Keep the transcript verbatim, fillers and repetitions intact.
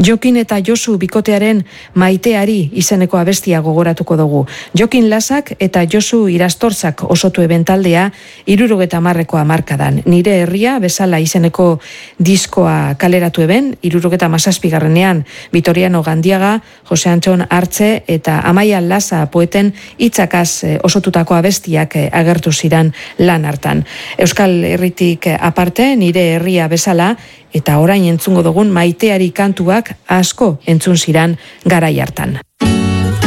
Jokin eta Josu bikotearen Maiteari izeneko abestia gogoratuko dugu. Jokin Lasak eta Josu Irastortzak osotu ebentaldea hirurogeta hamarreko hamarkadan. Nire herria bezala izeneko diskoa kaleratu eben, hirurogeta hamazazpigarrenean Vitoriano Gandiaga, Jose Antxon Artze eta Amaia Lasa poeten hitzakaz osotutako abestiak agertu ziran lan hartan. Euskal Herritik aparte, Nire herria bezala eta orain entzungo dugun Maiteari kantuak asko entzun ziran garai hartan.